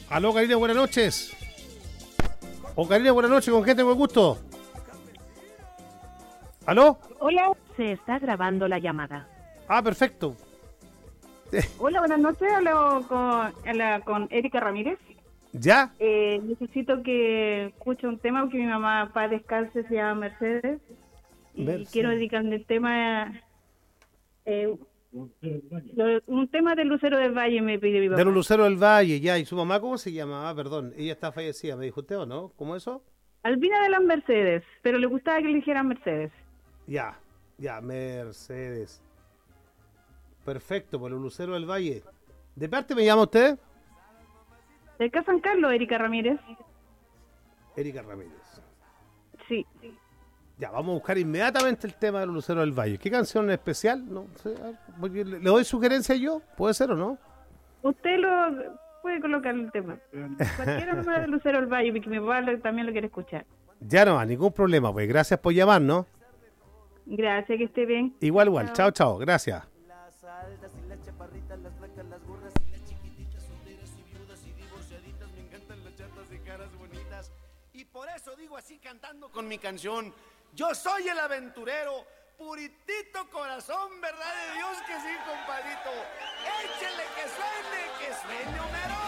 Aló, Karina, buenas noches. O Karina, buenas noches, ¿con quién tengo el gusto? ¿Aló? Hola. Se está grabando la llamada. Ah, perfecto. Hola, buenas noches. Hablo con Erika Ramírez. ¿Ya? Necesito que escuche un tema porque mi mamá, para descanse, se llama Mercedes. Y Mercedes. quiero dedicarle el tema... un tema del Lucero del Valle me pide mi papá. De los Luceros del Valle, ya. ¿Y su mamá cómo se llama? Ah, perdón, ella está fallecida, me dijo usted, ¿o no? ¿Cómo eso? Albina de las Mercedes, pero le gustaba que le dijeran Mercedes. Ya, Mercedes. Perfecto, por los Luceros del Valle. ¿De parte me llama usted? De acá San Carlos, Erika Ramírez. Erika Ramírez. Sí. Ya, vamos a buscar inmediatamente el tema de los Luceros del Valle. ¿Qué canción en especial? No sé, a ver, porque le doy sugerencia yo, ¿puede ser o no? Usted lo puede colocar el tema. Cualquiera nomás de Lucero del Valle, porque mi papá también lo quiere escuchar. Ya no, ningún problema, pues gracias por llamarnos. Gracias, que esté bien. Igual, chao, gracias. Las altas y las chaparritas, las flacas, las gordas y las chiquititas, solteras y viudas y divorciaditas, me encantan las chatas y caras bonitas. Y por eso digo así cantando con mi canción, yo soy el aventurero, puritito corazón, verdad de Dios que sí, compadrito. Échele que suene Homero.